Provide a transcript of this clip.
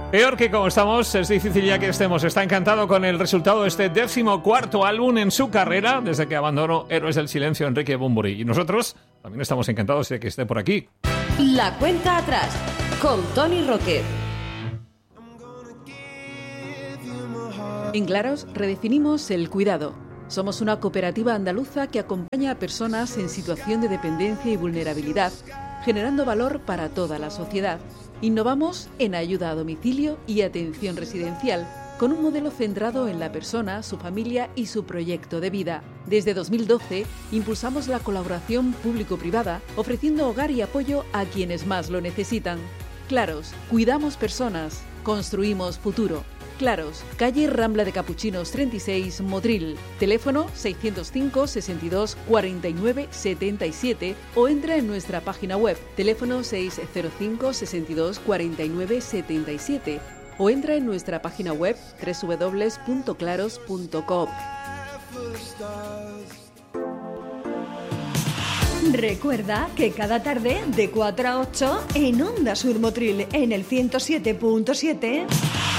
Peor que como estamos, es difícil ya que estemos. Está encantado con el resultado de este 14º álbum en su carrera, desde que abandonó Héroes del Silencio Enrique Bunbury. Y nosotros también estamos encantados de que esté por aquí. La cuenta atrás, con Tony Roque. En Claros redefinimos el cuidado. Somos una cooperativa andaluza que acompaña a personas en situación de dependencia y vulnerabilidad, generando valor para toda la sociedad. Innovamos en ayuda a domicilio y atención residencial, con un modelo centrado en la persona, su familia y su proyecto de vida. Desde 2012 impulsamos la colaboración público-privada, ofreciendo hogar y apoyo a quienes más lo necesitan. Claros, cuidamos personas, construimos futuro. Claros, calle Rambla de Capuchinos 36, Motril. Teléfono 605 62 49 77 o entra en nuestra página web. Teléfono 605 62 49 77 o entra en nuestra página web www.claros.com. Recuerda que cada tarde de 4 a 8 en Onda Sur Motril en el 107.7